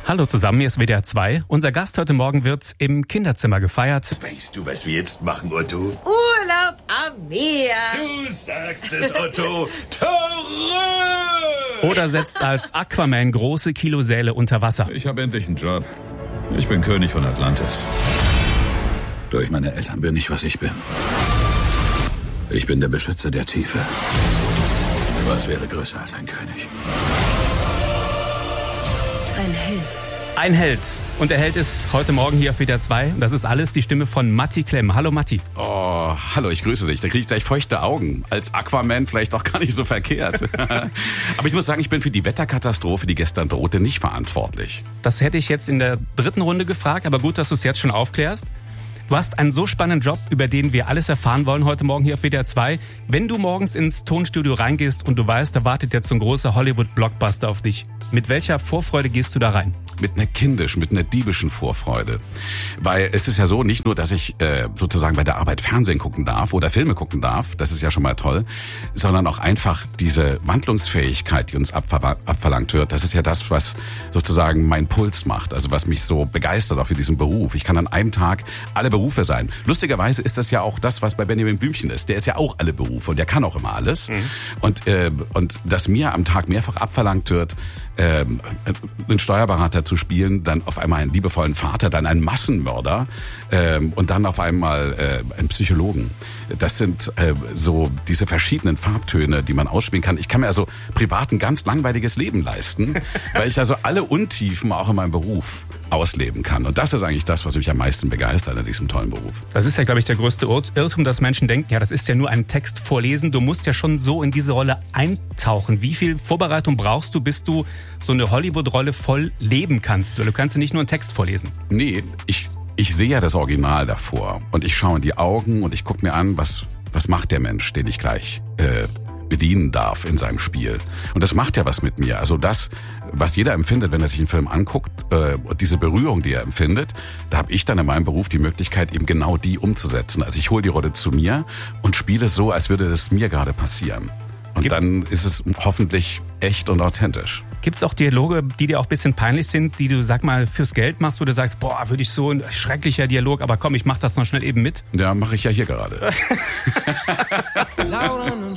Hallo zusammen, hier ist WDR 2. Unser Gast heute Morgen wird im Kinderzimmer gefeiert. Weißt du, was wir jetzt machen, Otto? Urlaub am Meer. Du sagst es, Otto. Terror! Oder setzt als Aquaman große Kilosäle unter Wasser. Ich habe endlich einen Job. Ich bin König von Atlantis. Durch meine Eltern bin ich, was ich bin. Ich bin der Beschützer der Tiefe. Was wäre größer als ein König? Ein Held. Ein Held. Und der Held ist heute Morgen hier auf WDR 2. Das ist alles die Stimme von Matti Klemm. Hallo Matti. Oh, hallo, ich grüße dich. Da kriege ich gleich feuchte Augen. Als Aquaman vielleicht auch gar nicht so verkehrt. Aber ich muss sagen, ich bin für die Wetterkatastrophe, die gestern drohte, nicht verantwortlich. Das hätte ich jetzt in der dritten Runde gefragt, aber gut, dass du es jetzt schon aufklärst. Du hast einen so spannenden Job, über den wir alles erfahren wollen heute Morgen hier auf WDR 2. Wenn du morgens ins Tonstudio reingehst und du weißt, da wartet jetzt so ein großer Hollywood-Blockbuster auf dich, mit welcher Vorfreude gehst du da rein? Mit einer diebischen Vorfreude. Weil es ist ja so, nicht nur, dass ich sozusagen bei der Arbeit Fernsehen gucken darf oder Filme gucken darf, das ist ja schon mal toll, sondern auch einfach diese Wandlungsfähigkeit, die uns abverlangt wird, das ist ja das, was sozusagen mein Puls macht, also was mich so begeistert auch für diesen Beruf. Ich kann an einem Tag alle Berufe sein. Lustigerweise ist das ja auch das, was bei Benjamin Blümchen ist. Der ist ja auch alle Berufe und der kann auch immer alles. Mhm. Und dass mir am Tag mehrfach abverlangt wird, einen Steuerberater zu spielen, dann auf einmal einen liebevollen Vater, dann einen Massenmörder und dann auf einmal einen Psychologen. Das sind so diese verschiedenen Farbtöne, die man ausspielen kann. Ich kann mir also privat ein ganz langweiliges Leben leisten, weil ich also alle Untiefen auch in meinem Beruf ausleben kann. Und das ist eigentlich das, was mich am meisten begeistert an diesem tollen Beruf. Das ist ja, glaube ich, der größte Irrtum, dass Menschen denken, ja, das ist ja nur ein Text vorlesen. Du musst ja schon so in diese Rolle eintauchen. Wie viel Vorbereitung brauchst du, bis du so eine Hollywood-Rolle voll leben kannst? Weil du kannst ja nicht nur einen Text vorlesen. Nee, ich sehe ja das Original davor. Und ich schaue in die Augen und ich gucke mir an, was macht der Mensch, den ich gleich bedienen darf in seinem Spiel. Und das macht ja was mit mir. Also das, was jeder empfindet, wenn er sich einen Film anguckt, diese Berührung, die er empfindet, da habe ich dann in meinem Beruf die Möglichkeit, eben genau die umzusetzen. Also ich hole die Rolle zu mir und spiele so, als würde es mir gerade passieren. Und dann ist es hoffentlich echt und authentisch. Gibt es auch Dialoge, die dir auch ein bisschen peinlich sind, die du, sag mal, fürs Geld machst, wo du sagst, boah, würde ich so ein schrecklicher Dialog, aber komm, ich mach das noch schnell eben mit? Ja, mache ich ja hier gerade.